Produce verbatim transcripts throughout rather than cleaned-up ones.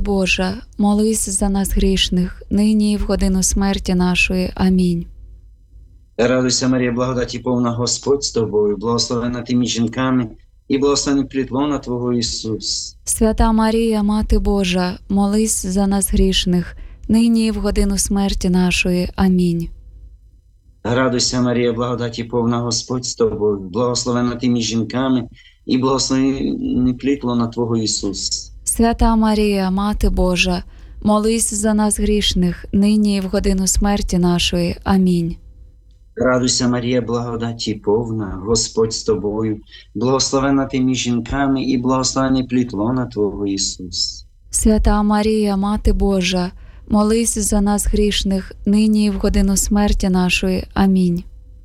Божа, молись за нас грішних, нині і в годину смерті нашої. Амінь. Радуйся, Марія, благодаті повна, Господь з тобою, благословена ти між жінками, і благословений плід лона Твого Ісус. Свята Марія, Мати Божа, молись за нас грішних, нині і в годину смерті нашої. Амінь. Радуйся, Марія, благодаті повна, Господь з тобою, благословена ти між жінками, і благословений плід лона Твого Ісус. Свята Марія, Мати Божа, молись за нас грішних, нині і в годину смерті нашої. Амінь. Радуйся, Марія, благодаті повна, Господь з тобою, благословена ти між жінками, і благословений плід лона Твого Ісус. Свята Марія, Мати Божа, молись за нас грішних, нині і в годину смерті нашої. Амінь.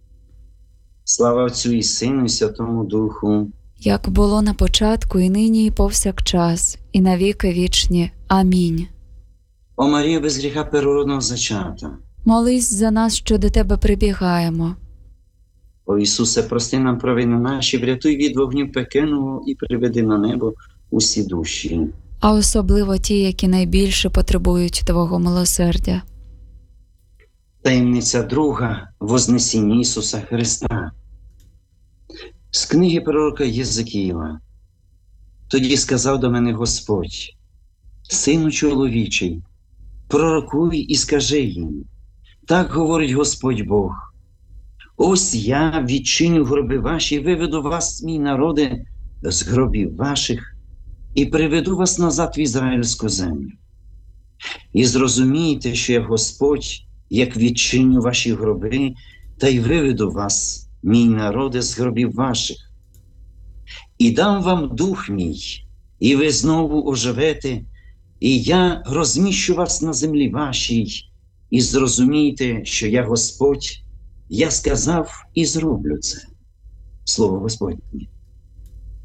Слава Отцю і Сину, і Святому Духу, як було на початку, і нині, і повсякчас, і на віки вічні. Амінь. О Марія, без гріха первородного зачата, молись за нас, що до Тебе прибігаємо. О Ісусе, прости нам провини наші, врятуй від вогню пекельного і приведи на небо усі душі. А особливо ті, які найбільше потребують Твого милосердя. Таємниця друга – Вознесіння Ісуса Христа. З книги пророка Єзекіїла. Тоді сказав до мене Господь: «Сину чоловічий, пророкуй і скажи їм, так говорить Господь Бог: ось я відчиню гроби ваші, виведу вас, мій народи, з гробів ваших, і приведу вас назад в ізраїльську землю. І зрозумійте, що я Господь, як відчиню ваші гроби, та й виведу вас, мій народи, з гробів ваших. І дам вам дух мій, і ви знову оживете, і я розміщу вас на землі вашій, і зрозумійте, що я Господь, я сказав і зроблю це». Слово Господнє.